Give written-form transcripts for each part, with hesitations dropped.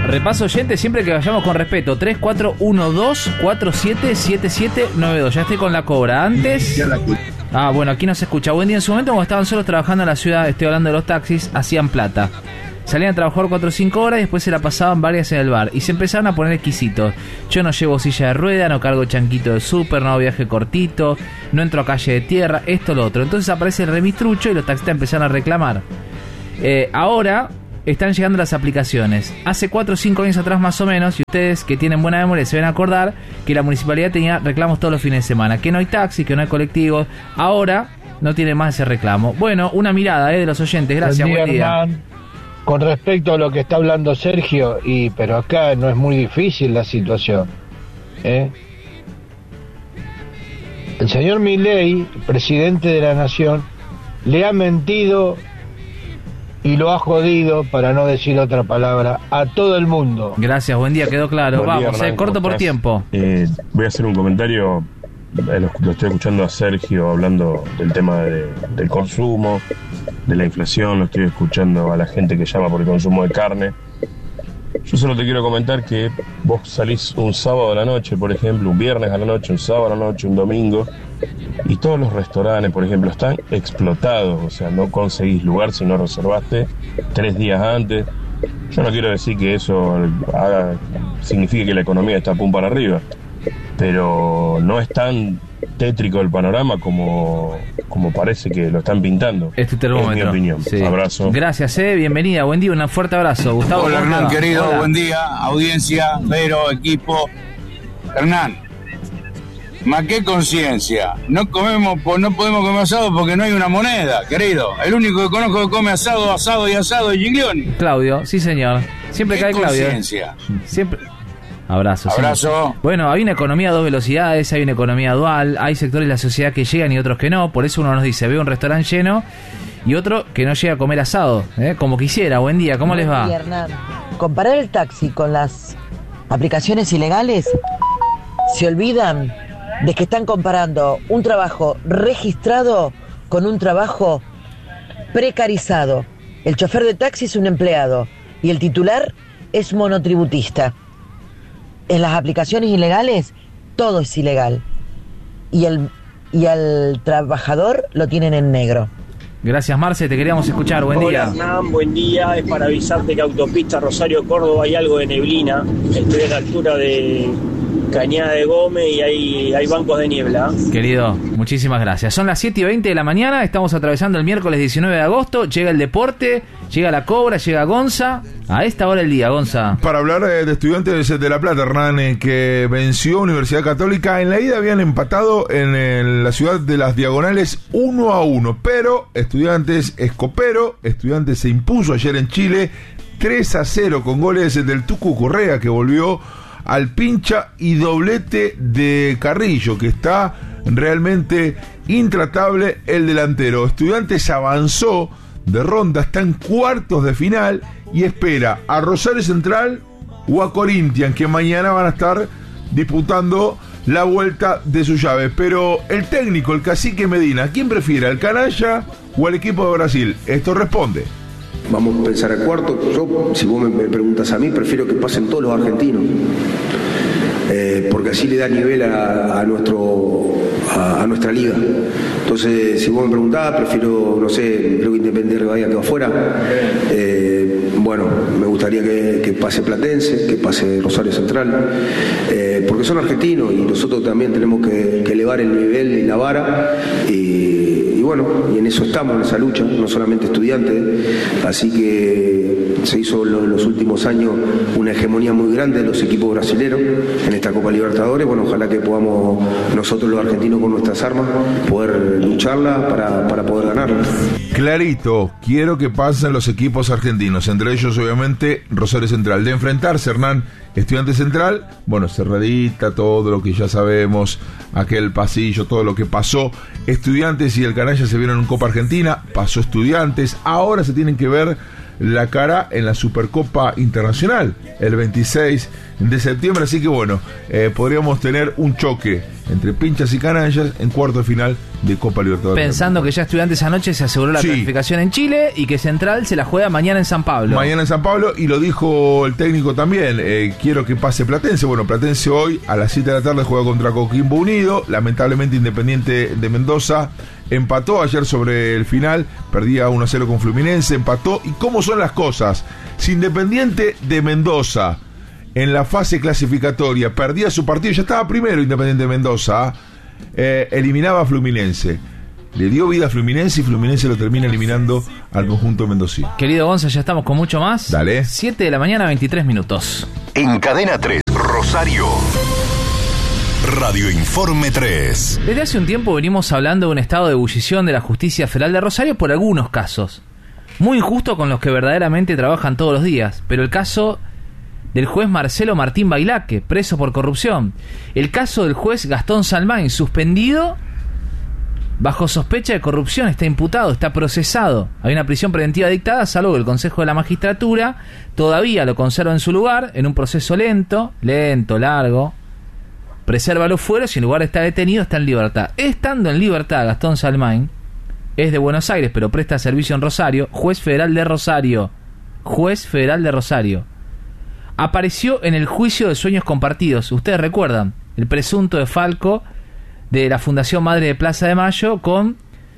Repaso oyente, siempre que vayamos con respeto. 3412-477792. Ya estoy con la cobra. Antes... bueno, aquí no se escucha. Buen día. En su momento, cuando estaban solos trabajando en la ciudad, estoy hablando de los taxis, hacían plata. Salían a trabajar 4 o 5 horas y después se la pasaban varias en el bar. Y se empezaron a poner exquisitos. Yo no llevo silla de rueda, no cargo chanquito de súper, no hago viaje cortito, no entro a calle de tierra, esto, lo otro. Entonces aparece el remistrucho y los taxistas empezaron a reclamar. Ahora están llegando las aplicaciones. Hace 4 o 5 años atrás más o menos, y ustedes que tienen buena memoria se van a acordar que la municipalidad tenía reclamos todos los fines de semana. Que no hay taxi, que no hay colectivos. Ahora no tiene más ese reclamo. Bueno, una mirada de los oyentes. Gracias, buen día. Con respecto a lo que está hablando Sergio, pero acá no es muy difícil la situación, El señor Milei, presidente de la nación, le ha mentido y lo ha jodido, para no decir otra palabra, a todo el mundo. Gracias, buen día, quedó claro. Buen día, vamos, Hernán, corto por tiempo. Voy a hacer un comentario. Lo estoy escuchando a Sergio hablando del tema del consumo, de la inflación. Lo estoy escuchando a la gente que llama por el consumo de carne. Yo solo te quiero comentar que vos salís un sábado a la noche, por ejemplo, un viernes a la noche, un sábado a la noche, un domingo, y todos los restaurantes, por ejemplo, están explotados. O sea, no conseguís lugar si no reservaste 3 días antes. Yo no quiero decir que eso signifique que la economía está pum para arriba, pero no es tan tétrico el panorama como parece que lo están pintando. Es tu termómetro. Es mi opinión. Sí. Abrazo. Gracias, bienvenida, buen día, un fuerte abrazo. Gustavo. Hola, Hernán, querido, hola. Buen día, audiencia, Vero, equipo. Hernán, más que conciencia, no podemos comer asado porque no hay una moneda, querido. El único que conozco que come asado es Giglioni. Claudio, sí señor. Siempre cae Claudio. Conciencia. Siempre. Abrazo. Abrazo. Bueno, hay una economía a 2 velocidades, hay una economía dual, hay sectores de la sociedad que llegan y otros que no. Por eso uno nos dice, veo un restaurante lleno y otro que no llega a comer asado, como quisiera. Buen día, ¿cómo les va? Buen día, Hernán. Comparar el taxi con las aplicaciones ilegales, se olvidan de que están comparando un trabajo registrado con un trabajo precarizado. El chofer de taxi es un empleado y el titular es monotributista. En las aplicaciones ilegales todo es ilegal y al trabajador lo tienen en negro. Gracias, Marce, te queríamos escuchar. Buen día. Hola, Hernán, buen día. Es para avisarte que autopista Rosario-Córdoba hay algo de neblina. Estoy a la altura de Cañada de Gómez y hay bancos de niebla. Querido, muchísimas gracias. Son las 7:20 de la mañana, estamos atravesando el miércoles 19 de agosto, llega el deporte, llega la cobra, llega Gonza. A esta hora del día, Gonza. Para hablar de Estudiantes de La Plata, Hernán, que venció Universidad Católica. En la ida habían empatado en la ciudad de Las Diagonales 1-1, pero Estudiantes es copero. Estudiantes se impuso ayer en Chile 3-0 con goles del Tucu Correa, que volvió al pincha, y doblete de Carrillo, que está realmente intratable el delantero. Estudiantes avanzó de ronda, está en cuartos de final y espera a Rosario Central o a Corinthians, que mañana van a estar disputando la vuelta de su llave. Pero el técnico, el cacique Medina, ¿quién prefiere, al canalla o al equipo de Brasil? Esto responde. Vamos a pensar a cuarto. Yo, si vos me preguntas a mí, prefiero que pasen todos los argentinos, porque así le da nivel a nuestra liga. Entonces, si vos me preguntás, prefiero, no sé, creo que Independiente Rivadavia quedó afuera. Bueno, me gustaría que pase Platense, que pase Rosario Central, porque son argentinos y nosotros también tenemos que elevar el nivel y la vara. Y bueno, y en eso estamos, en esa lucha, no solamente Estudiantes. Así que se hizo en los últimos años una hegemonía muy grande de los equipos brasileños en esta Copa Libertadores. Bueno, ojalá que podamos nosotros los argentinos con nuestras armas poder lucharla para poder ganarla. Clarito, quiero que pasen los equipos argentinos, entre ellos obviamente Rosario Central. De enfrentarse, Hernán, Estudiantes Central, bueno, cerradita, todo lo que ya sabemos, aquel pasillo, todo lo que pasó. Estudiantes y el canalla se vieron en Copa Argentina, pasó Estudiantes, ahora se tienen que ver la cara en la Supercopa Internacional el 26 de septiembre, así que bueno, podríamos tener un choque entre pinchas y canallas en cuarto de final de Copa Libertadores. Pensando que ya Estudiantes anoche se aseguró la clasificación en Chile y que Central se la juega mañana en San Pablo. Mañana en San Pablo, y lo dijo el técnico también, quiero que pase Platense. Bueno, Platense hoy a las 7 de la tarde juega contra Coquimbo Unido. Lamentablemente Independiente de Mendoza empató ayer sobre el final, perdía 1-0 con Fluminense, empató. ¿Y cómo son las cosas? Si Independiente de Mendoza en la fase clasificatoria perdía su partido, ya estaba primero Independiente de Mendoza, eliminaba a Fluminense, le dio vida a Fluminense y Fluminense lo termina eliminando al conjunto mendocino. Querido Gonza, ya estamos con mucho más. Dale. 7 de la mañana, 23 minutos. En Cadena 3, Rosario. Radio Informe 3. Desde hace un tiempo venimos hablando de un estado de ebullición de la justicia federal de Rosario por algunos casos. Muy injusto con los que verdaderamente trabajan todos los días, pero el caso del juez Marcelo Martín Bailaque, preso por corrupción. El caso del juez Gastón Salmain, suspendido bajo sospecha de corrupción, está imputado, está procesado. Hay una prisión preventiva dictada, salvo que el Consejo de la Magistratura todavía lo conserva en su lugar, en un proceso lento, largo. Preserva los fueros y en lugar de estar detenido está en libertad. Estando en libertad, Gastón Salmain es de Buenos Aires, pero presta servicio en Rosario, juez federal de Rosario. Apareció en el juicio de Sueños Compartidos. Ustedes recuerdan, el presunto desfalco de la Fundación Madre de Plaza de Mayo con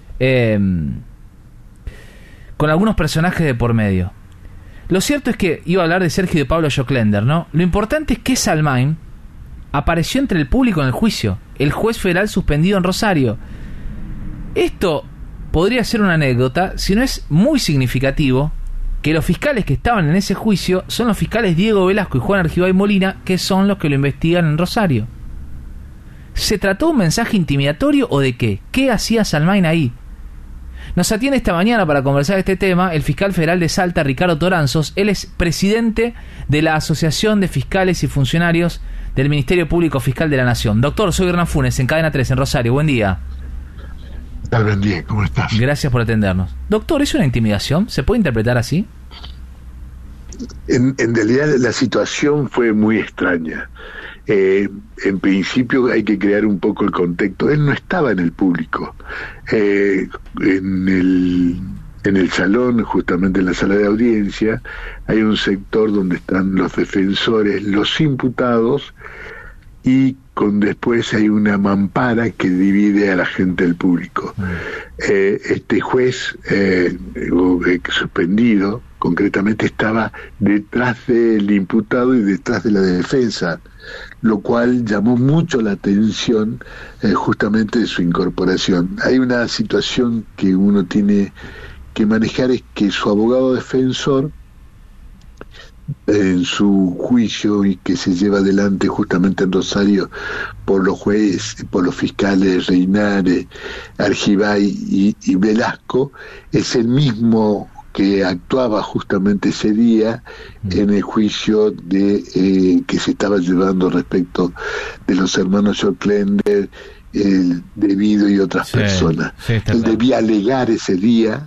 algunos personajes de por medio. Lo cierto es que iba a hablar de Sergio y de Pablo Joclender, ¿no? Lo importante es que Salmain apareció entre el público en el juicio, el juez federal suspendido en Rosario. Esto podría ser una anécdota, si no es muy significativo que los fiscales que estaban en ese juicio son los fiscales Diego Velasco y Juan Argibay Molina, que son los que lo investigan en Rosario. ¿Se trató de un mensaje intimidatorio o de qué? ¿Qué hacía Salmain ahí? Nos atiende esta mañana para conversar de este tema el fiscal federal de Salta, Ricardo Toranzos. Él es presidente de la Asociación de Fiscales y Funcionarios del Ministerio Público Fiscal de la Nación. Doctor, soy Hernán Funes, en Cadena 3, en Rosario. Buen día. Tal vez bien, ¿cómo estás? Gracias por atendernos. Doctor, ¿es una intimidación? ¿Se puede interpretar así? En realidad la situación fue muy extraña. En principio hay que crear un poco el contexto. Él no estaba en el público. En el salón, justamente en la sala de audiencia, hay un sector donde están los defensores, los imputados, y después hay una mampara que divide a la gente del público. Este juez suspendido concretamente estaba detrás del imputado y detrás de la defensa, lo cual llamó mucho la atención justamente de su incorporación. Hay una situación que uno tiene que manejar, es que su abogado defensor, en su juicio y que se lleva adelante justamente en Rosario por los jueces, por los fiscales Reinares, Argibay y Velasco, es el mismo que actuaba justamente ese día en el juicio que se estaba llevando respecto de los hermanos Joclender, el Debido y otras personas. Él debía alegar ese día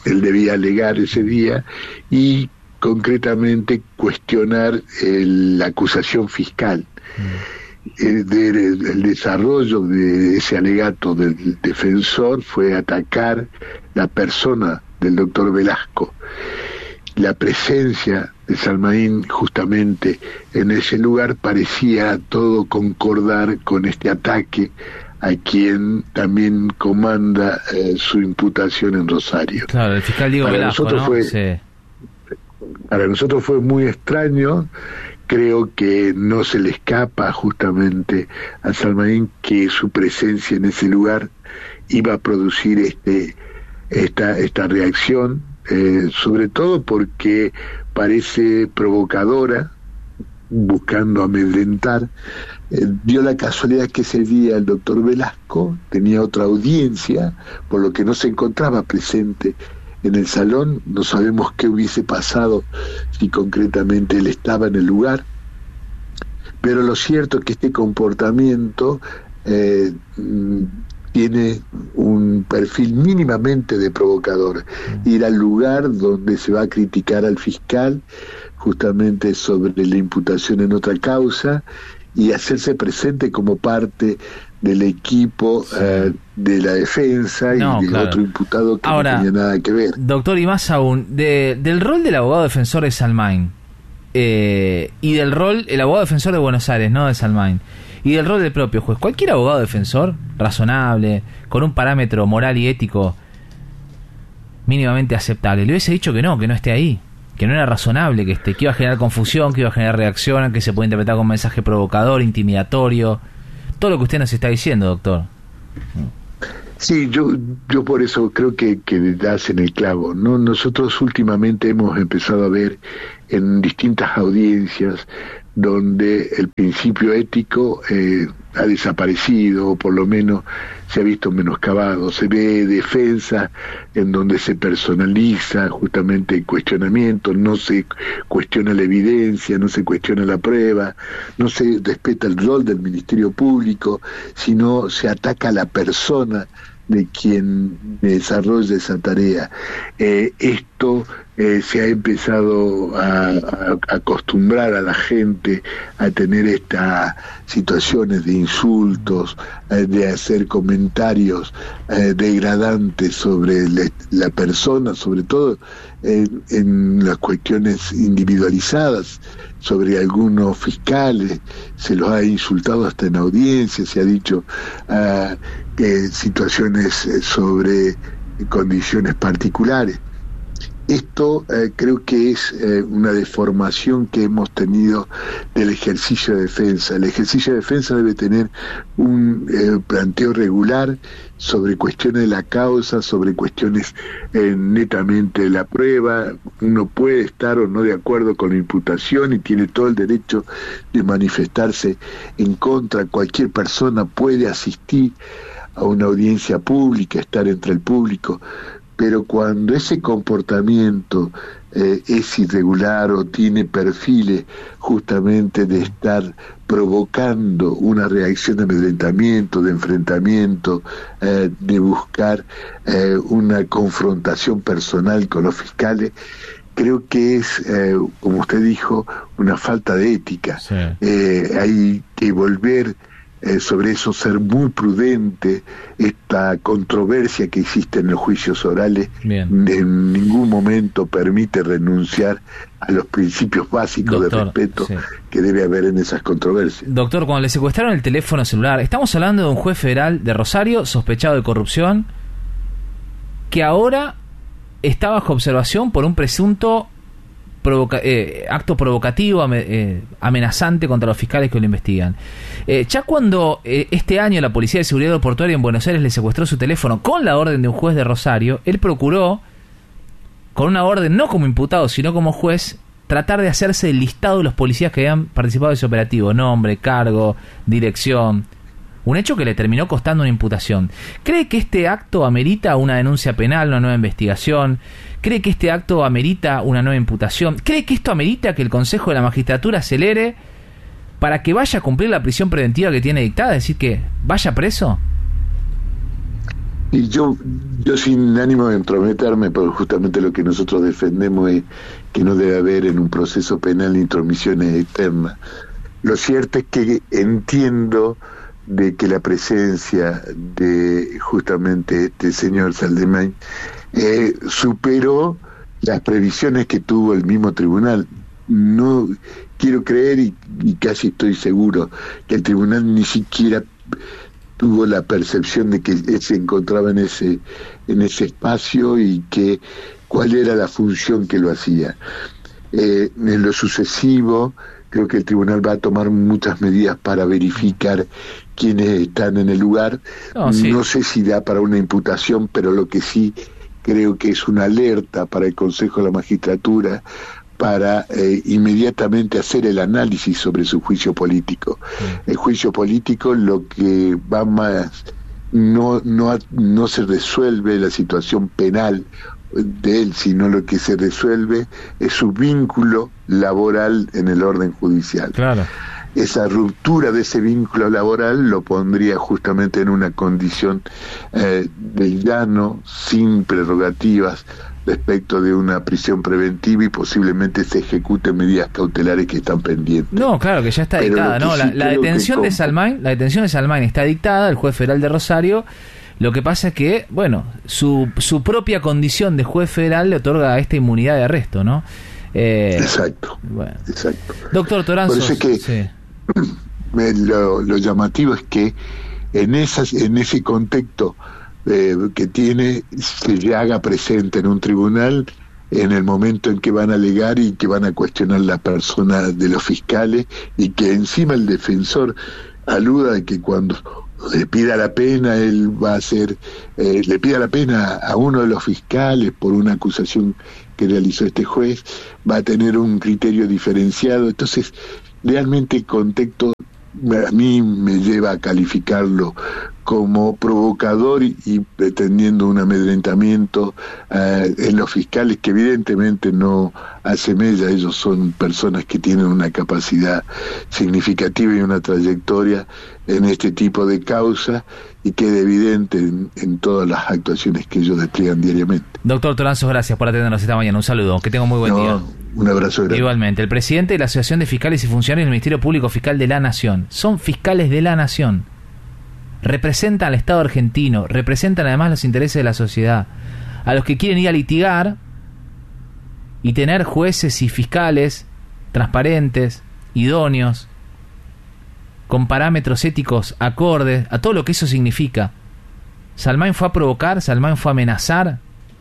y concretamente cuestionar la acusación fiscal. El desarrollo de ese alegato del defensor fue atacar la persona del doctor Velasco. La presencia de Salmain justamente en ese lugar parecía todo concordar con este ataque a quien también comanda su imputación en Rosario. Claro, el fiscal Diego Velasco, ¿no? Para nosotros fue muy extraño. Creo que no se le escapa justamente a Salmain que su presencia en ese lugar iba a producir esta reacción, sobre todo porque parece provocadora, buscando amedrentar. Dio la casualidad que ese día el doctor Velasco tenía otra audiencia, por lo que no se encontraba presente en el salón. No sabemos qué hubiese pasado si concretamente él estaba en el lugar, pero lo cierto es que este comportamiento tiene un perfil mínimamente de provocador. Ir al lugar donde se va a criticar al fiscal justamente sobre la imputación en otra causa y hacerse presente como parte del equipo de la defensa y del otro imputado que ahora, no tenía nada que ver. Doctor, y más aún, del rol del abogado defensor de Salmain, y del rol, el abogado defensor de Buenos Aires, no de Salmain, y del rol del propio juez, cualquier abogado defensor razonable, con un parámetro moral y ético mínimamente aceptable, le hubiese dicho que no esté ahí, que no era razonable que esté, que iba a generar confusión, que iba a generar reacción, que se puede interpretar como un mensaje provocador, intimidatorio, todo lo que usted nos está diciendo, doctor. Sí, yo por eso creo que das en el clavo, ¿no? Nosotros últimamente hemos empezado a ver en distintas audiencias donde el principio ético ha desaparecido, o por lo menos se ha visto menoscabado. Se ve defensa en donde se personaliza justamente el cuestionamiento, no se cuestiona la evidencia, no se cuestiona la prueba, no se respeta el rol del Ministerio Público, sino se ataca a la persona de quien desarrolla esa tarea. Esto se ha empezado a acostumbrar a la gente a tener estas situaciones de insultos, de hacer comentarios degradantes sobre la persona, sobre todo en las cuestiones individualizadas. Sobre algunos fiscales se los ha insultado hasta en audiencia, se ha dicho situaciones sobre condiciones particulares. Esto creo que es una deformación que hemos tenido del ejercicio de defensa. El ejercicio de defensa debe tener un planteo regular sobre cuestiones de la causa, sobre cuestiones netamente de la prueba. Uno puede estar o no de acuerdo con la imputación y tiene todo el derecho de manifestarse en contra. Cualquier persona puede asistir a una audiencia pública, estar entre el público, pero cuando ese comportamiento es irregular o tiene perfiles justamente de estar provocando una reacción de amedrentamiento, de enfrentamiento, de buscar una confrontación personal con los fiscales, creo que es, como usted dijo, una falta de ética. Sí. Hay que volver sobre eso, ser muy prudente. Esta controversia que existe en los juicios orales en ningún momento permite renunciar a los principios básicos, doctor, de respeto que debe haber en esas controversias. Doctor, cuando le secuestraron el teléfono celular, estamos hablando de un juez federal de Rosario sospechado de corrupción que ahora está bajo observación por un presunto acto provocativo, amenazante contra los fiscales que lo investigan. Ya cuando este año la Policía de Seguridad Aeroportuaria en Buenos Aires le secuestró su teléfono con la orden de un juez de Rosario, él procuró, con una orden no como imputado sino como juez, tratar de hacerse el listado de los policías que habían participado de ese operativo, nombre, cargo, dirección. Un hecho que le terminó costando una imputación. ¿Cree que este acto amerita una denuncia penal, una nueva investigación? ¿Cree que este acto amerita una nueva imputación? ¿Cree que esto amerita que el Consejo de la Magistratura acelere para que vaya a cumplir la prisión preventiva que tiene dictada? Es decir, que vaya preso. Y yo sin ánimo de entrometerme, porque justamente lo que nosotros defendemos es que no debe haber en un proceso penal intromisiones externas. Lo cierto es que entiendo de que la presencia de justamente este señor Salmain superó las previsiones que tuvo el mismo tribunal. No quiero creer y casi estoy seguro que el tribunal ni siquiera tuvo la percepción de que él se encontraba en ese espacio y que cuál era la función que lo hacía. En lo sucesivo creo que el tribunal va a tomar muchas medidas para verificar quiénes están en el lugar. No sé si da para una imputación, pero lo que sí creo que es una alerta para el Consejo de la Magistratura para inmediatamente hacer el análisis sobre su juicio político. El juicio político, lo que va más, no se resuelve la situación penal de él, sino lo que se resuelve es su vínculo laboral en el orden judicial. Claro. esa ruptura de ese vínculo laboral lo pondría justamente en una condición de llano, sin prerrogativas respecto de una prisión preventiva, y posiblemente se ejecuten medidas cautelares que están pendientes. No, claro, que ya está dictada, ¿no? La detención de Salmain está dictada, el juez federal de Rosario. Lo que pasa es que, bueno, su propia condición de juez federal le otorga esta inmunidad de arresto, ¿no? Exacto. Bueno. Exacto. Doctor Toranzo. Por eso es que lo llamativo es que en ese contexto que tiene, se haga presente en un tribunal en el momento en que van a alegar y que van a cuestionar la persona de los fiscales, y que encima el defensor aluda de que cuando le pida la pena, él va a hacer, le pida la pena a uno de los fiscales por una acusación que realizó este juez, va a tener un criterio diferenciado. Entonces, realmente el contexto a mí me lleva a calificarlo como provocador y pretendiendo un amedrentamiento en los fiscales, que evidentemente no hace mella. Ellos son personas que tienen una capacidad significativa y una trayectoria en este tipo de causa, y queda evidente en todas las actuaciones que ellos despliegan diariamente. Doctor Toranzo, gracias por atendernos esta mañana. Un saludo, que tenga muy buen día. Un abrazo grande. Igualmente, el presidente de la Asociación de Fiscales y Funcionarios del Ministerio Público Fiscal de la Nación. Son fiscales de la Nación. Representan al Estado argentino, representan además los intereses de la sociedad. A los que quieren ir a litigar y tener jueces y fiscales transparentes, idóneos, con parámetros éticos acordes a todo lo que eso significa. Salmain fue a provocar, Salmain fue a amenazar.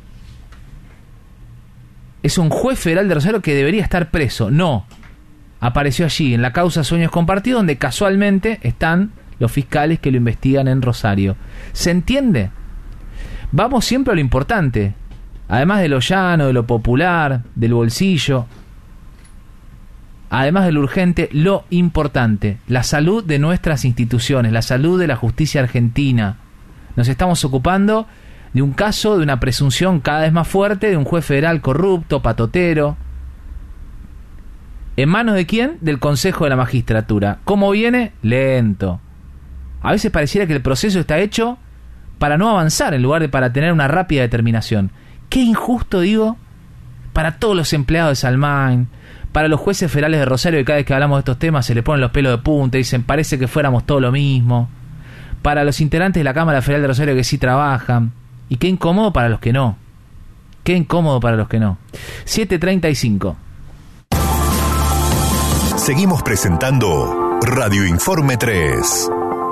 Es un juez federal de Rosario que debería estar preso. No. Apareció allí en la causa Sueños Compartidos, donde casualmente están los fiscales que lo investigan en Rosario. ¿Se entiende? Vamos siempre a lo importante. Además de lo llano, de lo popular, del bolsillo. Además de lo urgente, lo importante. La salud de nuestras instituciones, la salud de la justicia argentina. Nos estamos ocupando de un caso, de una presunción cada vez más fuerte de un juez federal corrupto, patotero. ¿En manos de quién? Del Consejo de la Magistratura. ¿Cómo viene? Lento. A veces pareciera que el proceso está hecho para no avanzar en lugar de para tener una rápida determinación. Qué injusto, digo, para todos los empleados de Salmain, para los jueces federales de Rosario, que cada vez que hablamos de estos temas se les ponen los pelos de punta y dicen parece que fuéramos todo lo mismo, para los integrantes de la Cámara Federal de Rosario que sí trabajan, y qué incómodo para los que no. Qué incómodo para los que no. 7:35. Seguimos presentando Radio Informe 3.